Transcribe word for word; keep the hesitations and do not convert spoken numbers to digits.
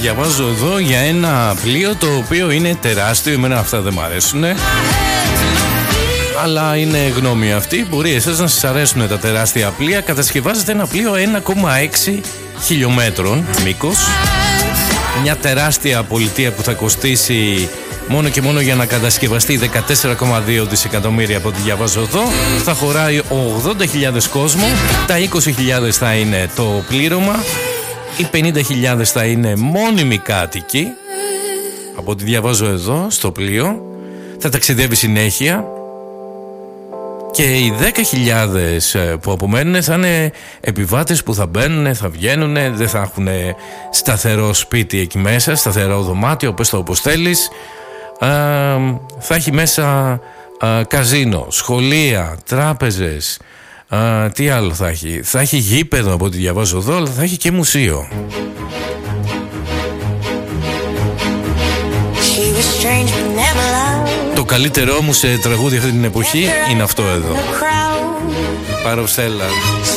διαβάζω εδώ για ένα πλοίο το οποίο είναι τεράστιο. Εμένα αυτά δεν μ' αρέσουν, αλλά είναι γνώμη αυτή. Μπορεί εσάς να σας αρέσουν τα τεράστια πλοία. Κατασκευάζεται ένα πλοίο ένα κόμμα έξι χιλιόμετρων μήκος. Μια τεράστια πολιτεία που θα κοστίσει μόνο και μόνο για να κατασκευαστεί δεκατέσσερα κόμμα δύο δισεκατομμύρια από ό,τι διαβάζω εδώ. Θα χωράει ογδόντα χιλιάδες κόσμο. Τα είκοσι χιλιάδες θα είναι το πλήρωμα. Οι πενήντα χιλιάδες θα είναι μόνιμοι κάτοικοι. Από ό,τι διαβάζω εδώ στο πλοίο. Θα ταξιδεύει συνέχεια. Και οι δέκα χιλιάδες που απομένουν θα είναι επιβάτες που θα μπαίνουν, θα βγαίνουν, δεν θα έχουν σταθερό σπίτι εκεί μέσα, σταθερό δωμάτιο, όπως το όπως θέλεις. Α, θα έχει μέσα α, καζίνο, σχολεία, τράπεζες. Α, τι άλλο θα έχει? Θα έχει γήπεδο από ό,τι διαβάζω εδώ, αλλά θα έχει και μουσείο. Το καλύτερό μου σε τραγούδι αυτή την εποχή είναι αυτό εδώ. Παροψέλα.